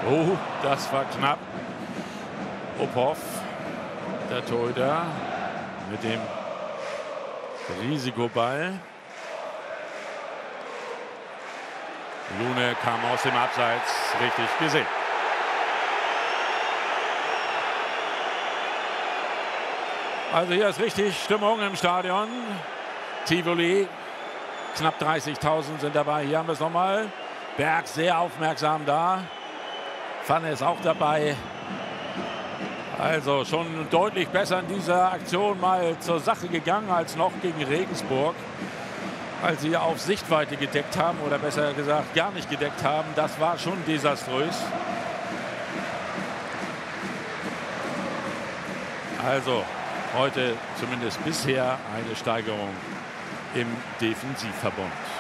Oh, das war knapp. Ophoff, der Torhüter, mit dem Risikoball. Lune kam aus dem Abseits, richtig gesehen. Also hier ist richtig Stimmung im Stadion. Tivoli, knapp 30.000 sind dabei. Hier haben wir es nochmal. Berg sehr aufmerksam da. Pfanne ist auch dabei. Also schon deutlich besser in dieser Aktion mal zur Sache gegangen als noch gegen Regensburg. Als sie auf Sichtweite gedeckt haben oder besser gesagt gar nicht gedeckt haben. Das war schon desaströs. Also heute zumindest bisher eine Steigerung im Defensivverbund.